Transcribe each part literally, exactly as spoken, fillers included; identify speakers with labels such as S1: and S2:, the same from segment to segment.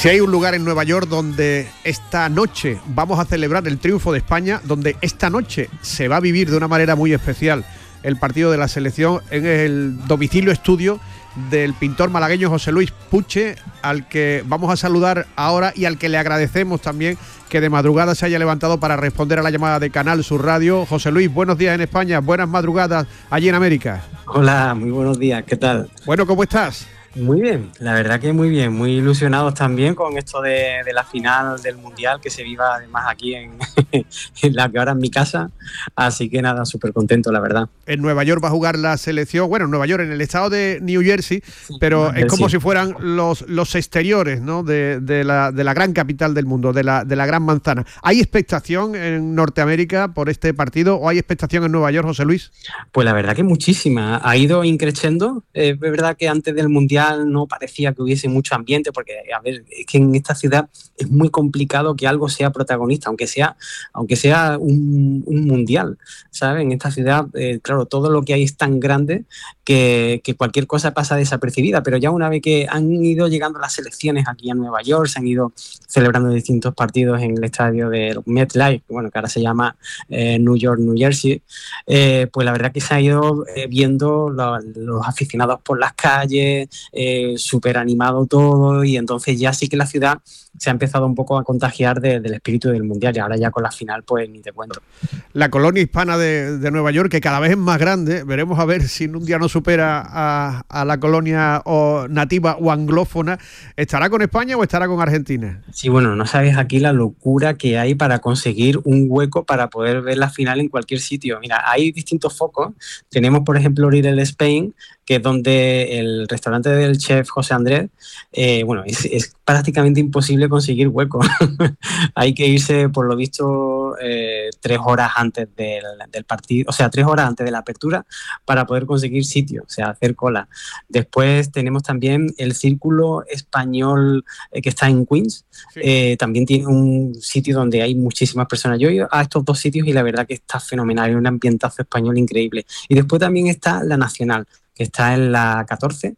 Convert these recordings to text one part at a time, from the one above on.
S1: Si hay un lugar en Nueva York donde esta noche vamos a celebrar el triunfo de España, donde esta noche se va a vivir de una manera muy especial el partido de la selección, en el domicilio estudio del pintor malagueño José Luis Puche, al que vamos a saludar ahora y al que le agradecemos también que de madrugada se haya levantado para responder a la llamada de Canal Sur Radio. José Luis, buenos días en España, buenas madrugadas allí en América.
S2: Hola, muy buenos días, ¿qué tal?
S1: Bueno, ¿cómo estás?
S2: Muy bien, la verdad que muy bien, muy ilusionados también con esto de, de la final del Mundial, que se viva además aquí en, en la que ahora en mi casa, así que nada, súper contento, la verdad.
S1: En Nueva York va a jugar la selección, bueno, en Nueva York, en el estado de New Jersey, sí, pero es como sí. si fueran los, los exteriores, ¿no?, de, de, la, de la gran capital del mundo, de la, de la gran manzana. ¿Hay expectación en Norteamérica por este partido o hay expectación en Nueva York, José Luis?
S2: Pues la verdad que muchísima, ha ido increciendo, eh, es verdad que antes del Mundial no parecía que hubiese mucho ambiente, porque a ver, es que en esta ciudad es muy complicado que algo sea protagonista, aunque sea, aunque sea un, un mundial, ¿sabes? En esta ciudad, eh, claro, todo lo que hay es tan grande que, que cualquier cosa pasa desapercibida, pero ya una vez que han ido llegando las selecciones aquí a Nueva York, se han ido celebrando distintos partidos en el estadio de MetLife, bueno, que ahora se llama eh, New York, New Jersey, eh, pues la verdad que se ha ido eh, viendo lo, los aficionados por las calles, Eh, súper animado todo, y entonces ya sí que la ciudad se ha empezado un poco a contagiar de, del espíritu del Mundial, y ahora ya con la final pues ni te cuento.
S1: La colonia hispana de, de Nueva York, que cada vez es más grande, veremos a ver si en un día no supera a, a la colonia o nativa o anglófona. ¿Estará con España o estará con Argentina?
S2: Sí, bueno, no sabes aquí la locura que hay para conseguir un hueco para poder ver la final en cualquier sitio. Mira, hay distintos focos. Tenemos, por ejemplo, Little Spain, que es donde el restaurante del chef José Andrés, eh, bueno, es, es prácticamente imposible conseguir hueco. Hay que irse, por lo visto, eh, tres horas antes del, del partido, o sea, tres horas antes de la apertura para poder conseguir sitio, o sea, hacer cola. Después tenemos también el Círculo Español, eh, que está en Queens, sí. eh, también tiene un sitio donde hay muchísimas personas. Yo he ido a estos dos sitios y la verdad que está fenomenal, hay un ambientazo español increíble. Y después también está la Nacional, que está en la catorce,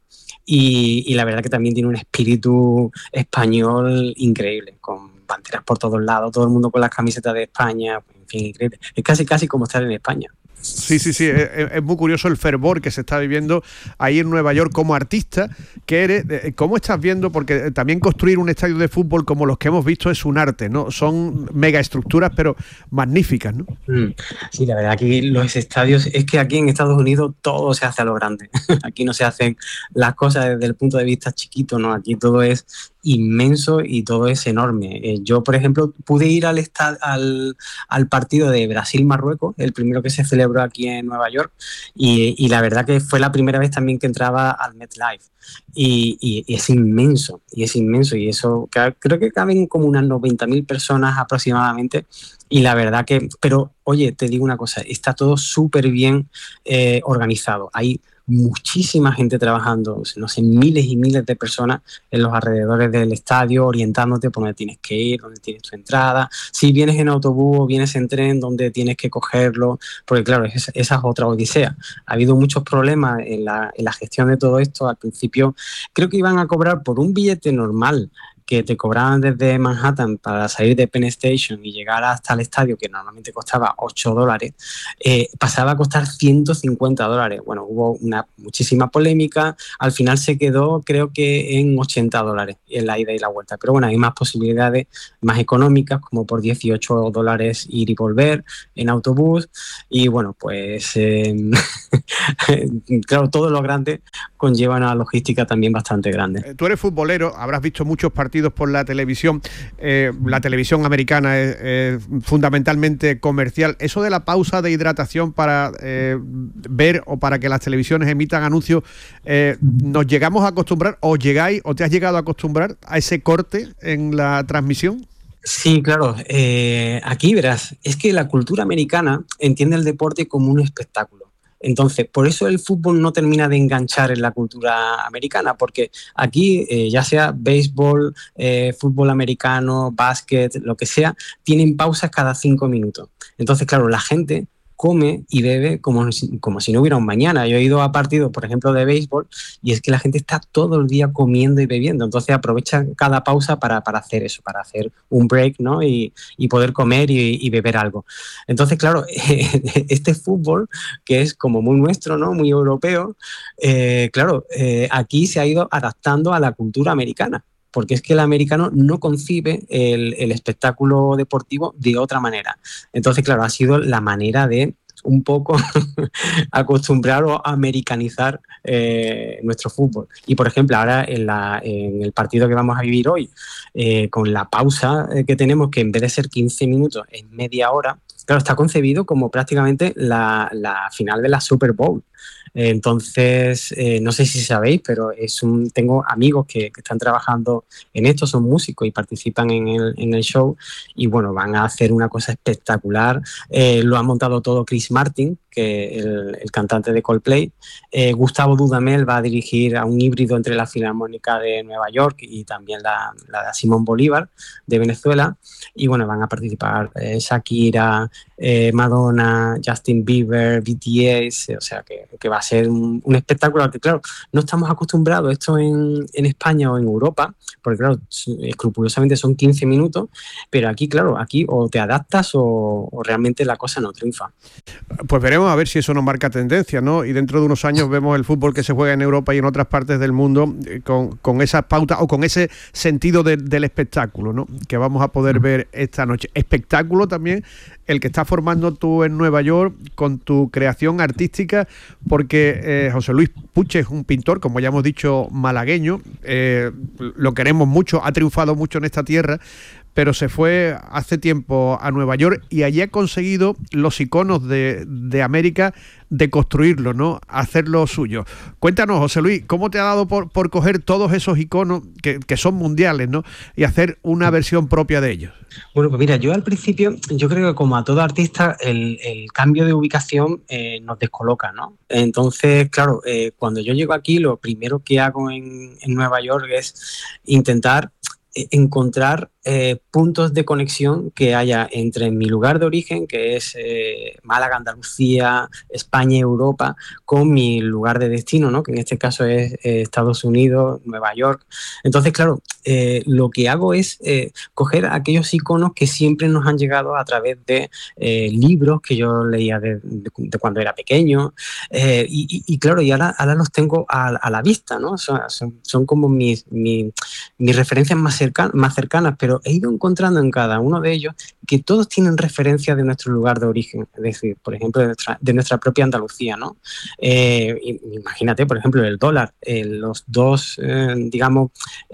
S2: y, y la verdad que también tiene un espíritu español increíble, con banderas por todos lados, todo el mundo con las camisetas de España, en fin, increíble. Es casi casi como estar en España.
S1: Sí, sí, sí, es, es muy curioso el fervor que se está viviendo ahí en Nueva York como artista que eres. ¿Cómo estás viendo? Porque también construir un estadio de fútbol como los que hemos visto es un arte, ¿no? Son megaestructuras, pero magníficas, ¿no?
S2: Sí, la verdad que los estadios, es que aquí en Estados Unidos todo se hace a lo grande. Aquí no se hacen las cosas desde el punto de vista chiquito, ¿no? Aquí todo es inmenso y todo es enorme. Eh, yo, por ejemplo, pude ir al, estad- al, al partido de Brasil-Marruecos, el primero que se celebró aquí en Nueva York, y, y la verdad que fue la primera vez también que entraba al MetLife. Y, y, y es inmenso, y es inmenso, y eso creo que caben como unas noventa mil personas aproximadamente, y la verdad que, pero oye, te digo una cosa, está todo súper bien eh, organizado. Hay muchísima gente trabajando, no sé, miles y miles de personas en los alrededores del estadio, orientándote por dónde tienes que ir, dónde tienes tu entrada, si vienes en autobús o vienes en tren, dónde tienes que cogerlo, porque claro, esa, esa es otra odisea. Ha habido muchos problemas en la, en la gestión de todo esto. Al principio creo que iban a cobrar por un billete normal que te cobraban desde Manhattan para salir de Penn Station y llegar hasta el estadio, que normalmente costaba ocho dólares, eh, pasaba a costar ciento cincuenta dólares. Bueno, hubo una muchísima polémica, al final se quedó creo que en ochenta dólares en la ida y la vuelta, pero bueno, hay más posibilidades más económicas, como por dieciocho dólares ir y volver en autobús, y bueno, pues eh, claro, todo lo grande conlleva una logística también bastante grande.
S1: Tú eres futbolero, habrás visto muchos partidos por la televisión. Eh, la televisión americana es, es fundamentalmente comercial. Eso de la pausa de hidratación para eh, ver o para que las televisiones emitan anuncios, eh, ¿nos llegamos a acostumbrar o llegáis o te has llegado a acostumbrar a ese corte en la transmisión?
S2: Sí, claro. Eh, aquí verás, es que la cultura americana entiende el deporte como un espectáculo. Entonces, por eso el fútbol no termina de enganchar en la cultura americana, porque aquí, eh, ya sea béisbol, eh, fútbol americano, básquet, lo que sea, tienen pausas cada cinco minutos. Entonces, claro, la gente come y bebe como si, como si no hubiera un mañana. Yo he ido a partidos, por ejemplo, de béisbol, y es que la gente está todo el día comiendo y bebiendo, entonces aprovecha cada pausa para, para hacer eso, para hacer un break, ¿no? y, y poder comer y, y beber algo. Entonces, claro, este fútbol, que es como muy nuestro, ¿no? Muy europeo, eh, claro, eh, aquí se ha ido adaptando a la cultura americana, porque es que el americano no concibe el, el espectáculo deportivo de otra manera. Entonces, claro, ha sido la manera de un poco acostumbrar o americanizar eh, nuestro fútbol. Y, por ejemplo, ahora en, la, en el partido que vamos a vivir hoy, eh, con la pausa que tenemos, que en vez de ser quince minutos es media hora, claro, está concebido como prácticamente la, la final de la Super Bowl. Entonces, eh, no sé si sabéis, pero es un, tengo amigos que, que están trabajando en esto, son músicos y participan en el, en el show, y bueno, van a hacer una cosa espectacular. Eh, lo ha montado todo Chris Martin, que el, el cantante de Coldplay. Eh, Gustavo Dudamel va a dirigir a un híbrido entre la Filarmónica de Nueva York y también la, la de Simón Bolívar de Venezuela, y bueno, van a participar eh, Shakira, eh, Madonna, Justin Bieber, B T S, o sea que, que va a ser un, un espectáculo al que, claro, no estamos acostumbrados esto en, en España o en Europa, porque claro, escrupulosamente son quince minutos, pero aquí, claro, aquí o te adaptas o, o realmente la cosa no triunfa.
S1: Pues veremos a ver si eso nos marca tendencia, ¿no? Y dentro de unos años vemos el fútbol que se juega en Europa y en otras partes del mundo con, con esas pautas o con ese sentido de, del espectáculo, ¿no? Que vamos a poder ver esta noche. Espectáculo también el que estás formando tú en Nueva York con tu creación artística, porque eh, José Luis Puche es un pintor, como ya hemos dicho, malagueño, eh, lo queremos mucho, ha triunfado mucho en esta tierra, pero se fue hace tiempo a Nueva York y allí ha conseguido los iconos de, de América de construirlos, ¿no? Hacerlo suyo. Cuéntanos, José Luis, ¿cómo te ha dado por, por coger todos esos iconos que, que son mundiales, ¿no? Y hacer una versión propia de ellos?
S2: Bueno, pues mira, yo al principio, yo creo que como a todo artista, el, el cambio de ubicación eh, nos descoloca, ¿no? Entonces, claro, eh, cuando yo llego aquí, lo primero que hago en, en Nueva York es intentar encontrar eh, puntos de conexión que haya entre mi lugar de origen, que es eh, Málaga, Andalucía, España, Europa, con mi lugar de destino, ¿no? Que en este caso es eh, Estados Unidos, Nueva York. Entonces, claro, eh, lo que hago es eh, coger aquellos iconos que siempre nos han llegado a través de eh, libros que yo leía de, de, de cuando era pequeño, eh, y, y, y claro, y ahora, ahora los tengo a, a la vista, ¿no? Son, son, son como mis, mis, mis referencias más cercanas, más cercanas, pero he ido encontrando en cada uno de ellos que todos tienen referencia de nuestro lugar de origen, es decir, por ejemplo, de nuestra, de nuestra propia Andalucía, ¿no? Eh, imagínate, por ejemplo, el dólar, eh, los dos, eh, digamos,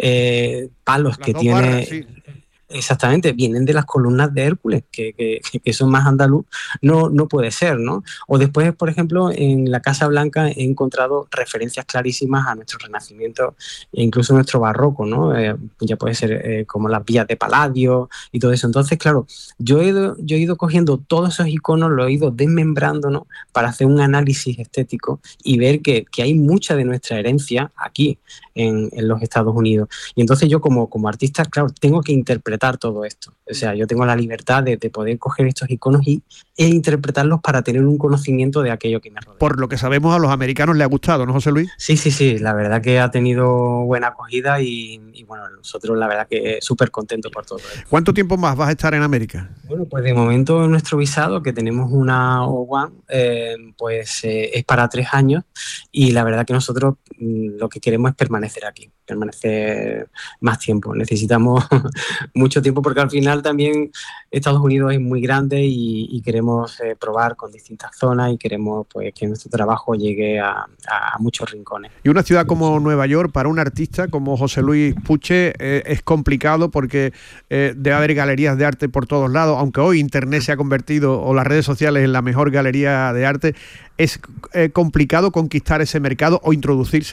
S2: eh, palos Las que tiene... Barras, sí. Exactamente, vienen de las columnas de Hércules, que, que, que son más andaluz, no, no puede ser, ¿no? O después, por ejemplo, en la Casa Blanca he encontrado referencias clarísimas a nuestro Renacimiento e incluso nuestro Barroco, ¿no? Eh, ya puede ser eh, como las vías de Palladio y todo eso. Entonces, claro, yo he ido, yo he ido cogiendo todos esos iconos, los he ido desmembrando, ¿no? Para hacer un análisis estético y ver que, que hay mucha de nuestra herencia aquí en, en los Estados Unidos. Y entonces yo como, como artista, claro, tengo que interpretar todo esto. O sea, yo tengo la libertad de, de poder coger estos iconos y, e interpretarlos para tener un conocimiento de aquello que me rodea.
S1: Por lo que sabemos, a los americanos les ha gustado, ¿no, José Luis?
S2: Sí, sí, sí. La verdad que ha tenido buena acogida y, y bueno, nosotros la verdad que súper contentos por todo esto.
S1: ¿Cuánto tiempo más vas a estar en América?
S2: Bueno, pues de momento nuestro visado, que tenemos una O uno, eh, pues eh, es para tres años y la verdad que nosotros mm, lo que queremos es permanecer aquí, permanecer más tiempo. Necesitamos mucho tiempo porque al final también Estados Unidos es muy grande y, y queremos eh, probar con distintas zonas y queremos pues que nuestro trabajo llegue a, a, a muchos rincones.
S1: Y una ciudad como Nueva York para un artista como José Luis Puche eh, es complicado porque eh, debe haber galerías de arte por todos lados, aunque hoy Internet se ha convertido o las redes sociales en la mejor galería de arte. ¿Es eh, complicado conquistar ese mercado o introducirse?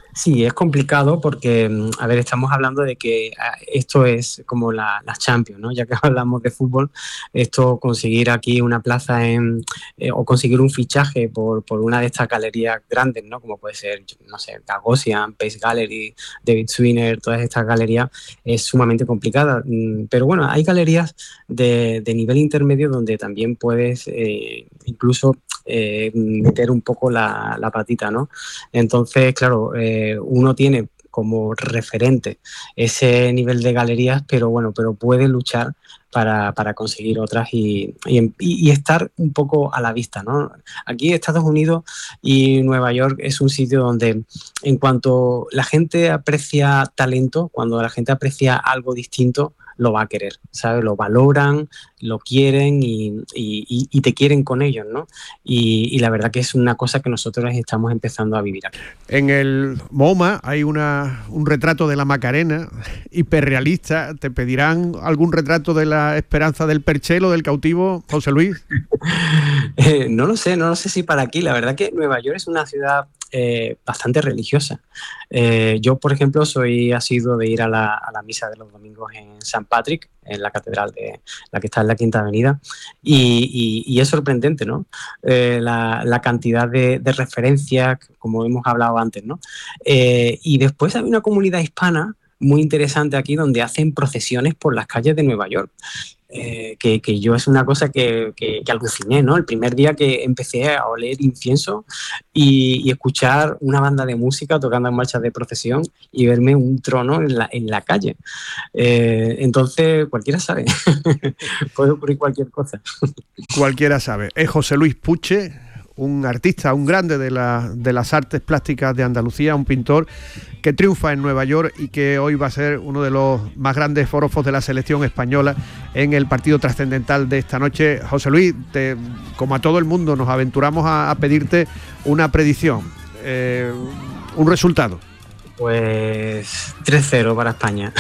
S2: Sí, es complicado porque, a ver, estamos hablando de que esto es como la, la Champions, ¿no? Ya que hablamos de fútbol, esto conseguir aquí una plaza en, eh, o conseguir un fichaje por, por una de estas galerías grandes, ¿no? Como puede ser, no sé, Gagosian, Pace Gallery, David Swinner, todas estas galerías, es sumamente complicada. Pero bueno, hay galerías de, de nivel intermedio donde también puedes eh, incluso eh, meter un poco la, la patita, ¿no? Entonces, claro, eh, uno tiene como referente ese nivel de galerías, pero bueno, pero puede luchar para, para conseguir otras y, y, y estar un poco a la vista, ¿no? Aquí Estados Unidos y Nueva York es un sitio donde en cuanto la gente aprecia talento, cuando la gente aprecia algo distinto, lo va a querer, ¿sabes? Lo valoran, lo quieren y, y, y te quieren con ellos, ¿no? Y, y la verdad que es una cosa que nosotros estamos empezando a vivir aquí.
S1: En el MoMA hay una, un retrato de la Macarena, hiperrealista. ¿Te pedirán algún retrato de la Esperanza del Perchelo, del cautivo, José Luis?
S2: eh, no lo sé, no lo sé si para aquí. La verdad que Nueva York es una ciudad Eh, bastante religiosa. Eh, yo, por ejemplo, soy asiduo de ir a la, a la misa de los domingos en San Patrick, en la catedral de la que está en la Quinta Avenida, y, y, y es sorprendente, ¿no? Eh, la, la cantidad de, de referencias, como hemos hablado antes, ¿no? Eh, y después hay una comunidad hispana muy interesante aquí donde hacen procesiones por las calles de Nueva York. Eh, que, que yo es una cosa que, que, que aluciné, ¿no? El primer día que empecé a oler incienso y, y escuchar una banda de música tocando en marchas de procesión y verme un trono en la, en la calle. Eh, entonces, cualquiera sabe. Puede ocurrir cualquier cosa.
S1: Cualquiera sabe. Es José Luis Puche, un artista, un grande de, la, de las artes plásticas de Andalucía, un pintor que triunfa en Nueva York y que hoy va a ser uno de los más grandes forofos de la selección española en el partido trascendental de esta noche. José Luis, te, como a todo el mundo, nos aventuramos a, a pedirte una predicción, eh, un resultado.
S2: Pues tres cero para España.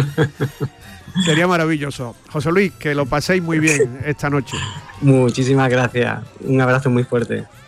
S1: Sería maravilloso. José Luis, que lo paséis muy bien esta noche.
S2: Muchísimas gracias. Un abrazo muy fuerte.